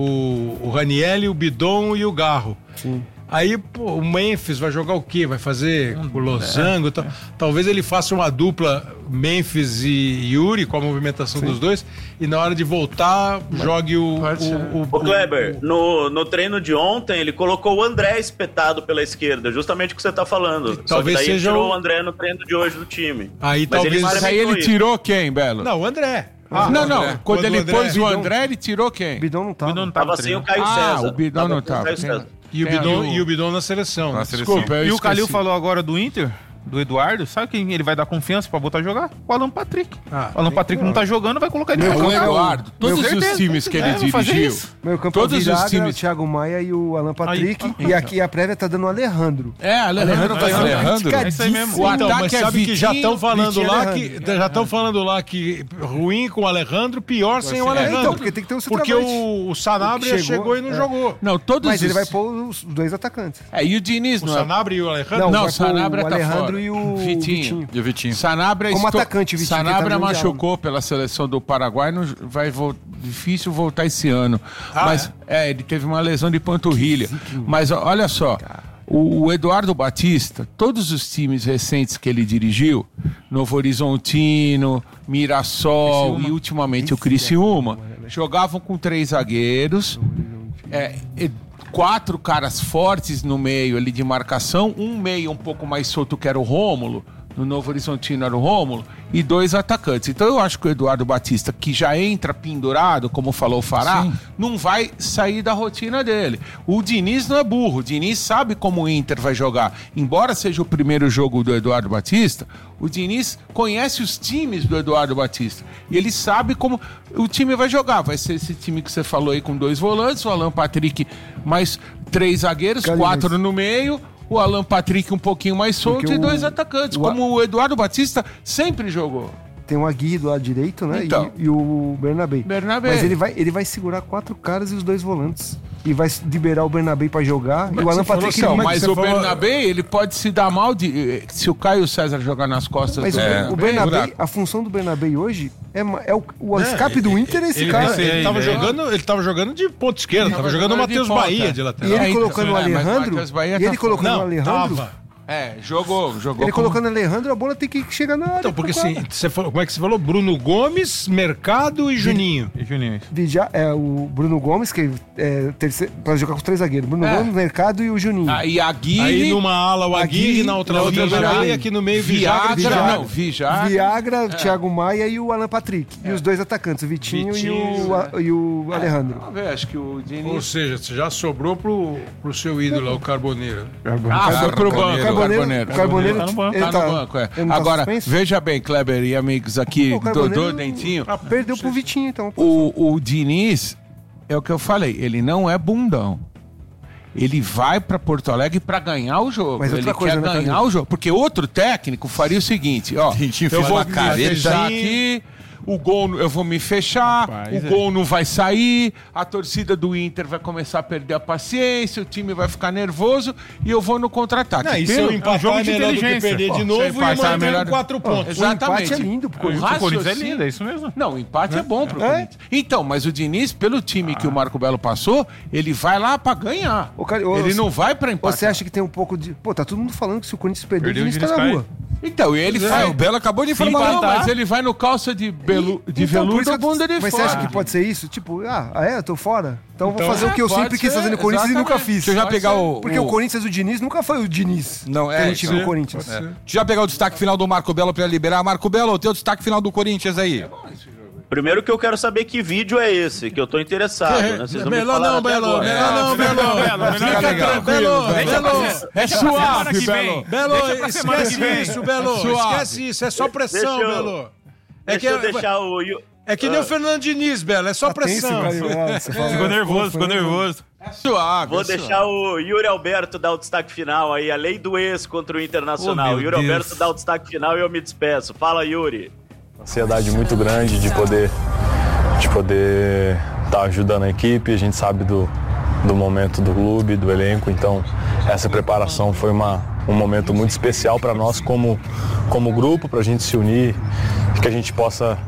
O, o Ranieri, o Bidon e o Garro.
Sim.
Aí, pô, o Memphis vai jogar o quê? Vai fazer o losango e tal. Talvez ele faça uma dupla Memphis e Yuri com a movimentação dos dois e na hora de voltar jogue o...
Pode ser.
o, o,
Ô Kleber,
o-
no, no treino de ontem, ele colocou o André espetado pela esquerda, justamente o que você tá falando. Só que
talvez
daí ele
seja
tirou
o-
o André no treino de hoje do time.
Aí
Mas
talvez-
ele
Mas aí ele
experimentou isso.
tirou quem, Belo?
Não, o André.
não, não.
André.
Quando
Quando
ele
o André-
pôs o
Bidon-
André, ele tirou quem?
O Bidon não tava.
Bidon não
Tava
tava
sem o
treinando.
Caio
Ah,
César.
o Bidon
Tava
não
sem o
tava.
Caio
Tem-
César.
E o,
Tem
Bidon,
o-
e o Bidon na seleção.
Na
né?
seleção.
Desculpa, eu
E o
esqueci.
Calil falou agora do Inter, do Eduardo, sabe quem ele vai dar confiança pra botar a jogar? O Alan Patrick.
Ah,
o Alan Patrick não tá jogando, vai colocar ele pra
O
jogar.
Eduardo, todos
Meu
os
certeza.
times que ele
É, vou fazer
dirigiu,
isso.
Meu campo
todos
é o
os
Viragra,
times...
o Thiago Maia e o Alan Patrick.
Aí.
E aqui a prévia tá dando o Alejandro.
É, Alejandro vai
Alejandro
ser.
Alejandro?
É isso aí mesmo.
O
Então,
ataque
mas
é
sabe que já
Vitinho,
estão falando
Vitinho e
lá
Alejandro.
que já estão falando lá que ruim com o Alejandro, pior sem o
ser.
Alejandro.
É, então, porque tem que ter um
Porque
centroavante.
o, o Sanabria
Chegou,
chegou, e não
é.
jogou.
Não, todos
Mas ele
os...
vai pôr os dois atacantes.
É, e o Diniz,
O
não é?
Sanabria e o Alejandro?
Não,
Não,
vai
o Sanabria
pôr o
tá
Alejandro
fora.
e o
Vitinho.
Vitinho.
E o Vitinho.
Sanabria,
Como
esto-
atacante, o Vitinho, que
Sanabria
tá no
machucou pela seleção do Paraguai, não vai vo- difícil voltar esse ano.
Ah,
Mas é? ele teve uma lesão de panturrilha. Mas ó, olha só, o, o Eduardo Batista, todos os times recentes que ele dirigiu, Novo Horizontino, Mirassol e ultimamente o Criciúma, jogavam com três zagueiros, é, e quatro caras fortes no meio ali de marcação, um meio um pouco mais solto que era o Rômulo, no Novo Horizontino era o Rômulo, e dois atacantes. Então eu acho que o Eduardo Batista, que já entra pendurado, como falou o Fará,
Sim.
não vai sair da rotina dele. O Diniz não é burro, o Diniz sabe como o Inter vai jogar. Embora seja o primeiro jogo do Eduardo Batista, o Diniz conhece os times do Eduardo Batista. E ele sabe como o time vai jogar. Vai ser esse time que você falou aí com dois volantes, o Alan Patrick mais três zagueiros,
Cadê
quatro
isso?
no meio, o Alan Patrick um pouquinho mais solto
Porque
e dois
o-
atacantes,
o-
como o Eduardo Batista sempre jogou.
Tem o Aguirre do lado direito, né?
Então.
E, e o Bernabei.
Bernabei.
Mas ele vai, ele vai segurar quatro caras e os dois volantes. E vai liberar o Bernabei pra jogar. e o Alan
você falou
Patrick
assim,
não.
mas
Mas
você
o
falou-
Bernabei, ele pode se dar mal de, se o Caio César jogar nas costas
Mas
do
o-
É,
o Bernabei,
buraco.
a função do Bernabei hoje é, ma- é o, o
É,
escape do Inter é esse
ele,
cara.
Ele, ele, tava
Ele é-
jogando, ele tava jogando de ponta esquerda, tava jogando o
jogando de
Matheus
ponta.
Bahia de
E
lateral.
ele
É, então,
colocando o
é, mas o
Alejandro.
Matheus Bahia
E
tá
ele colocando o
Não,
Alejandro.
tava.
É, jogou, jogou.
Ele
como-
colocando o Alejandro, a bola tem que chegar na área.
Então, porque
pro
assim,
cara.
você falou, como é que você falou? Bruno Gomes, Mercado e Juninho.
E Juninho.
Vidia- é, o Bruno Gomes, que é terceiro, pra jogar com os três zagueiros. Bruno
É.
Gomes, Mercado e o Juninho.
Ah, e a Aguirre...
Aí numa ala o Aguirre,
Aguirre,
na outra
na
o
outra
Vijagra
Vijagra.
e aqui no meio Vijagra.
Viagra,
Vijagra.
não, Vijagra.
Viagra, Thiago Maia e o Alan Patrick. E os dois atacantes, o Vitinho,
Vitinho,
e, o, a- e o Alejandro.
Vamos ver, acho que o
Ou
Diniz...
seja, já sobrou pro, pro seu ídolo lá, o Carboneiro.
Ah, foi pro banco.
O Carboneiro
Carboneiro.
O Carboneiro
tá no banco.
Ele
Tá no banco, é. Agora, veja bem, Kleber e amigos aqui,
O
Dodô,
Carboneiro
Dentinho.
Ah, perdeu pro Vitinho, então.
O, o Diniz, é o que eu falei, ele não é bundão. Ele vai pra Porto Alegre pra ganhar o jogo.
Mas
ele
outra coisa,
quer
né,
ganhar
Carlinhos?
o jogo. Porque outro técnico faria o seguinte, ó.
Dentinho
Eu
fez
vou
uma careta
deixar
aí.
aqui, o gol eu vou me fechar,
Rapaz,
o
é.
gol não vai sair, a torcida do Inter vai começar a perder a paciência, o time vai ficar nervoso e eu vou no contra-ataque.
Não, e se
Pelo-
eu empatar
é um jogo
é
de
melhor do que
inteligência.
perder de
Ó,
novo
se
e
empatar é
mantendo
melhor-
quatro pontos.
Exatamente.
O empate é lindo pro
O
Corinthians.
O Corinthians é
raciocínio-
lindo, é isso mesmo.
Não, o empate é, bom pro
É?
Corinthians. Então, mas o Diniz, pelo time que o Marco Belo passou, ele vai lá pra ganhar.
Ô, cara, ô,
ele
você-
não vai pra empatar.
Você acha que tem um pouco de... Pô, tá todo mundo falando que se o Corinthians perder,
Perdeu,
o
o
Diniz tá
Diniz
na
cai.
rua.
Então, e ele
É,
vai...
o Belo acabou de
Sim,
informar.
não, mas ele vai no calça de, belu... de
Então, por
veludo
isso
da
que eu-
bunda de
Mas
fora.
você acha que pode ser isso? Tipo, ah, ah é? Eu tô fora? Então, eu vou
Então,
fazer o que eu
é, pode
sempre quis
ser,
fazer no Corinthians e nunca
exatamente.
fiz.
Deixa eu já
Pode
pegar
ser.
o...
Porque o...
o
Corinthians do Diniz nunca foi o Diniz.
Não, é,
que a gente
isso
viu
é.
o Corinthians.
Deixa eu já pegar o destaque final do Marco Belo pra liberar. Marco Belo, o teu destaque final do Corinthians aí.
Primeiro que eu quero saber que vídeo é esse, que eu tô interessado, né? Vocês não me
Belo
falaram
não,
até
Belo,
agora.
Belo não, Belo.
Fica
legal.
tranquilo, Belo. É
Deixa pra semana
suave,
que
Belo.
vem.
Belo,
Deixa pra semana
esquece
que vem.
isso, Belo.
Suave.
Esquece isso, é só pressão,
Deixa eu-
Belo. É que,
Deixa eu
é,
deixar o... Yu-
é que nem o Fernando Diniz, Belo, é só
Tá tenso,
pressão.
cara. Ah, você fala-
Ficou nervoso, ficou nervoso.
É suave.
Vou
é suave.
deixar o Yuri Alberto dar o destaque final aí, a lei do ex contra o Internacional.
Oh,
o
meu
Yuri
Deus.
Alberto dá o destaque final e eu me despeço. Fala, Yuri.
Ansiedade muito grande de poder de poder estar ajudando a equipe. A gente sabe do, do momento do clube, do elenco, então essa preparação foi uma, um momento muito especial para nós como, como grupo, para a gente se unir, que a gente possa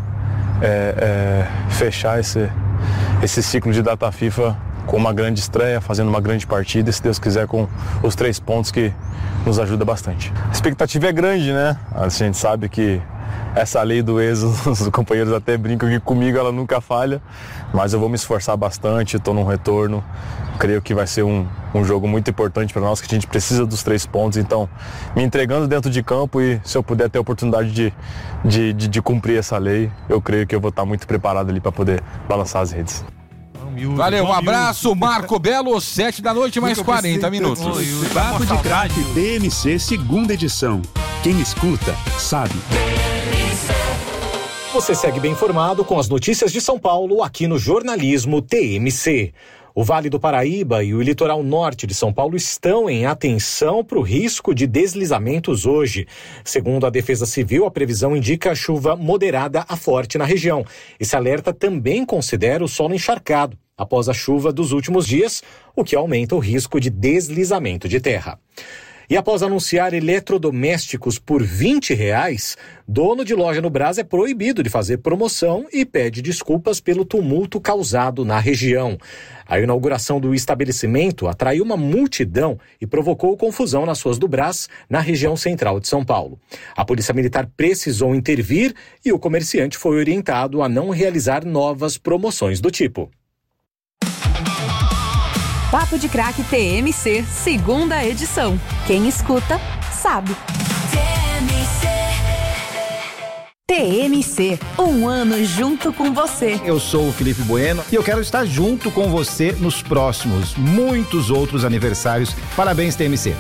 é, é, fechar esse, esse ciclo de data FIFA com uma grande estreia, fazendo uma grande partida e, se Deus quiser, com os três pontos que nos ajuda bastante. A expectativa é grande, né? A gente sabe que essa lei do ex, os companheiros até brincam que comigo ela nunca falha, mas eu vou me esforçar bastante, estou num retorno, creio que vai ser um, um jogo muito importante para nós, que a gente precisa dos três pontos, então me entregando dentro de campo e se eu puder ter a oportunidade de, de, de, de cumprir essa lei, eu creio que eu vou estar muito preparado ali para poder balançar as redes.
Valeu, um abraço, Marco Belo, sete da noite, mais quarenta minutos.
Papo de Craque T M C, segunda edição. Quem escuta, sabe.
Você segue bem informado com as notícias de São Paulo aqui no Jornalismo T M C. O Vale do Paraíba e o litoral norte de São Paulo estão em atenção para o risco de deslizamentos hoje. Segundo a Defesa Civil, a previsão indica chuva moderada a forte na região. Esse alerta também considera o solo encharcado após a chuva dos últimos dias, o que aumenta o risco de deslizamento de terra. E após anunciar eletrodomésticos por vinte reais, dono de loja no Brás é proibido de fazer promoção e pede desculpas pelo tumulto causado na região. A inauguração do estabelecimento atraiu uma multidão e provocou confusão nas ruas do Brás, na região central de São Paulo. A Polícia Militar precisou intervir e o comerciante foi orientado a não realizar novas promoções do tipo.
Papo de Craque T M C, segunda edição. Quem escuta, sabe. T M C, um ano junto com você.
Eu sou o Felipe Bueno e eu quero estar junto com você nos próximos, muitos outros aniversários. Parabéns, T M C.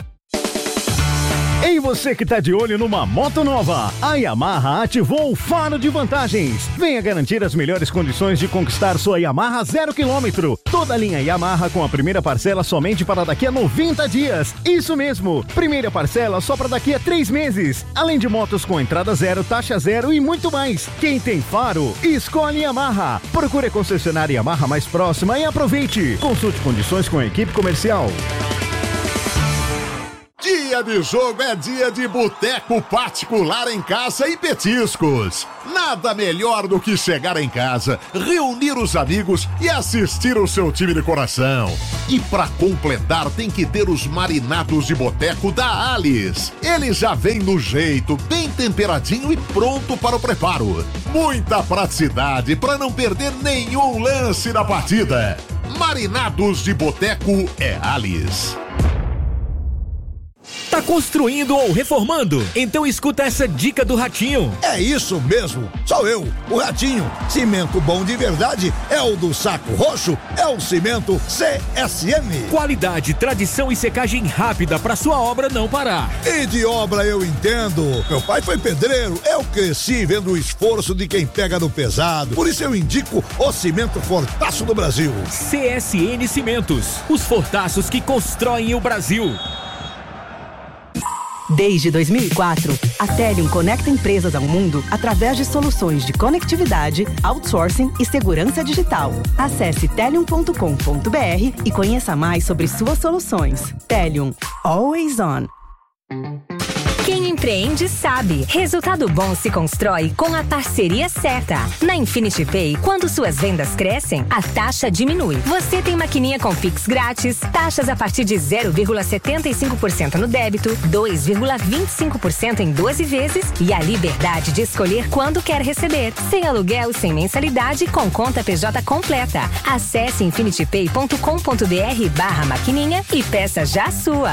Ei, você que tá de olho numa moto nova, a Yamaha ativou o faro de vantagens. Venha garantir as melhores condições de conquistar sua Yamaha zero quilômetro. Toda a linha Yamaha com a primeira parcela somente para daqui a noventa dias. Isso mesmo, primeira parcela só para daqui a três meses. Além de motos com entrada zero, taxa zero e muito mais. Quem tem faro, escolhe Yamaha. Procure a concessionária Yamaha mais próxima e aproveite. Consulte condições com a equipe comercial.
Dia de jogo é dia de boteco particular em casa e petiscos. Nada melhor do que chegar em casa, reunir os amigos e assistir o seu time de coração. E pra completar tem que ter os marinados de boteco da Alice. Ele já vem no jeito, bem temperadinho e pronto para o preparo. Muita praticidade para não perder nenhum lance da partida. Marinados de boteco é Alice.
Tá
Tá construindo ou reformando? Então escuta essa dica do Ratinho.
É isso mesmo, sou eu, o Ratinho. Cimento bom de verdade é o do Saco Roxo, é o cimento C S M.
Qualidade, tradição e secagem rápida pra sua obra não parar.
E de obra eu entendo. Meu pai foi pedreiro, eu cresci vendo o esforço de quem pega no pesado. Por isso eu indico o cimento Fortaço do Brasil.
C S N Cimentos, os fortaços que constroem o Brasil.
Desde dois mil e quatro, a Telium conecta empresas ao mundo através de soluções de conectividade, outsourcing e segurança digital. Acesse telium ponto com ponto br e conheça mais sobre suas soluções. Telium, always on.
Quem empreende sabe. Resultado bom se constrói com a parceria certa. Na Infinity Pay, quando suas vendas crescem, a taxa diminui. Você tem maquininha com Pix grátis, taxas a partir de zero vírgula setenta e cinco por cento no débito, dois vírgula vinte e cinco por cento em doze vezes e a liberdade de escolher quando quer receber. Sem aluguel, sem mensalidade, com conta P J completa. Acesse infinity pay ponto com ponto br barra maquininha e peça já a sua.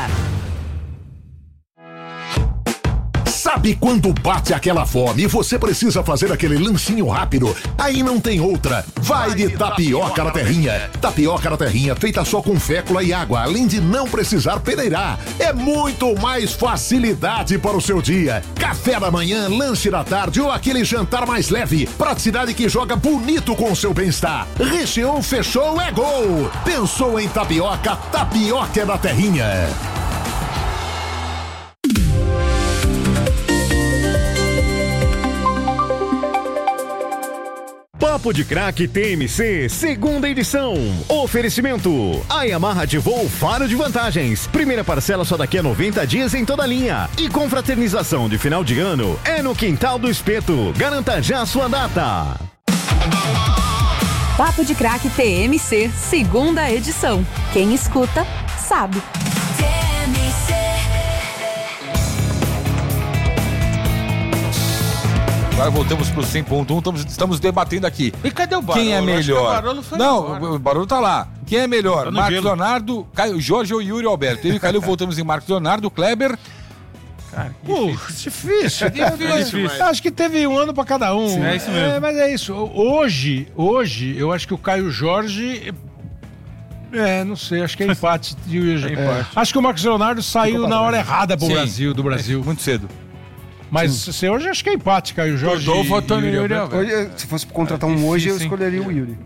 Sabe quando bate aquela fome e você precisa fazer aquele lanchinho rápido? Aí não tem outra. Vai de tapioca na terrinha. Tapioca na terrinha feita só com fécula e água, além de não precisar peneirar. É muito mais facilidade para o seu dia. Café da manhã, lanche da tarde ou aquele jantar mais leve. Praticidade que joga bonito com o seu bem-estar. Recheou, fechou, é gol. Pensou em tapioca? Tapioca é da terrinha.
Papo de Craque T M C, segunda edição. Oferecimento: a Yamaha ativou Faro de Vantagens. Primeira parcela só daqui a noventa dias em toda a linha. E confraternização de final de ano é no Quintal do Espeto. Garanta já a sua data.
Papo de Craque T M C, segunda edição. Quem escuta, sabe. T M C.
Agora voltamos pro cem ponto um, estamos, estamos debatendo aqui.
E cadê o Barolo?
Quem é melhor?
O Barolo foi
Não,
embora.
o Barolo tá lá. Quem é melhor?
Tá
Marcos
gelo.
Leonardo, Caio Jorge ou Yuri Alberto? Eu e Caio voltamos em Marcos Leonardo, Kleber.
Cara, Pô, difícil. difícil,
É difícil.
Acho que teve um ano pra cada um.
Sim, é isso mesmo.
É, mas é isso. Hoje, hoje, eu acho que o Caio Jorge... É, não sei, acho que é empate. é empate. Acho que o Marcos Leonardo saiu na hora errada pro
Sim.
Brasil, do Brasil.
É, muito cedo.
Mas se hoje acho que é empate, Caio Jorge.
Rodolfo, Antônio Yuri Alberto. Hoje, se fosse contratar um hoje, eu escolheria o Yuri.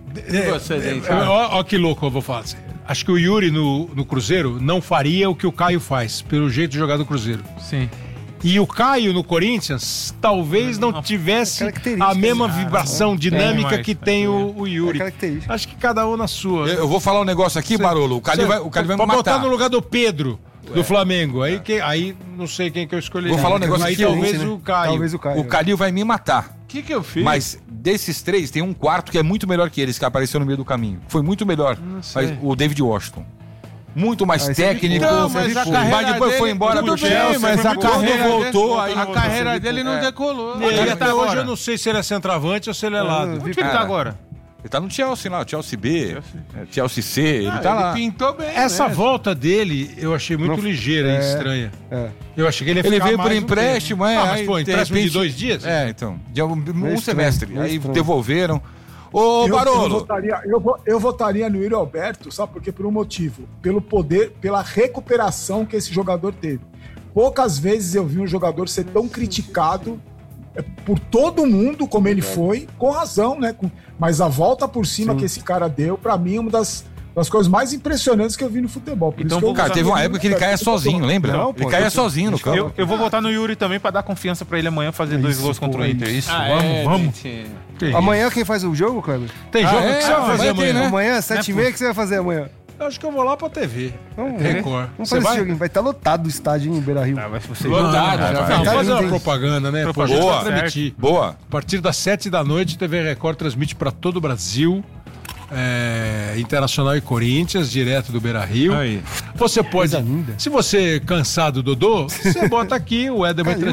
Olha que louco eu vou falar. Acho que o Yuri no, no Cruzeiro não faria o que o Caio faz, pelo jeito de jogar no Cruzeiro.
Sim.
E o Caio no Corinthians talvez não, não tivesse a mesma vibração dinâmica mais, que tem o, o Yuri. É Acho que cada um na sua.
Eu, eu vou falar um negócio aqui, Cê, Barolo. O Calil vai, o Calil vai me matar.
Pra botar no lugar do Pedro. Do Flamengo, aí, que, aí não sei quem que eu escolhi.
Vou falar um negócio
aí
aqui,
talvez,
né?
o Caio.
talvez o Caio.
O Calil vai me matar.
O que que eu fiz?
Mas desses três, tem um quarto que é muito melhor que eles, que apareceu no meio do caminho. Foi muito melhor. Mas o David Washington. Muito mais ah, técnico.
Não, mas, a
mas depois dele, foi embora pro Chelsea.
Mas a carreira
voltou,
dele,
aí
a carreira dele não é. decolou.
Ele ele tá hoje eu não sei se ele é centroavante ou se ele é lado.
Onde ele tá agora?
Ele tá no Chelsea lá, Chelsea B, Chelsea, Chelsea C, ele
ah,
tá
ele
lá.
Pintou bem.
Essa
né?
volta dele eu achei muito não, ligeira e é, estranha. É. Eu achei que ele ia
Ele
ficar
veio
mais
por empréstimo,
um
é.
Ah, mas pô, empréstimo
repente,
de dois dias?
É, então. De um, um
é
semestre.
estranho,
aí
estranho.
devolveram. Ô,
eu,
Barolo.
Eu votaria, eu, eu votaria no Yuri Alberto, sabe por quê? Por um motivo. Pelo poder, pela recuperação que esse jogador teve. Poucas vezes eu vi um jogador ser tão criticado por todo mundo como ele foi, com razão, né? Mas a volta por cima Sim. que esse cara deu, pra mim, é uma das, das coisas mais impressionantes que eu vi no futebol. Por
então,
isso que eu
cara, teve uma época que ele caia sozinho, lembra? Não, pô, ele caia sozinho no campo.
Eu, eu vou votar no Yuri também pra dar confiança pra ele amanhã fazer
isso,
dois gols
pô,
contra o Inter. Isso,
ah,
vamos,
é,
vamos.
Gente... Amanhã quem faz o jogo, Kleber?
Tem jogo? Ah, é? O que você vai fazer
ah,
amanhã?
Né? Amanhã, sete e meia, o que você vai fazer amanhã?
Eu acho que eu vou lá pra T V.
Vamos ver.
Record.
Vamos fazer esse joguinho. Vai estar lotado o estádio em Beira-Rio.
Ah, vai ser
lotado. Ah, vai fazer uma propaganda, né?
Propaganda. Boa.
Transmitir.
Boa.
A partir das sete da noite, T V Record transmite pra todo o Brasil. É, Internacional e Corinthians, direto do Beira-Rio. Você pode, se você é cansado, Dodô, você bota aqui o Éder vai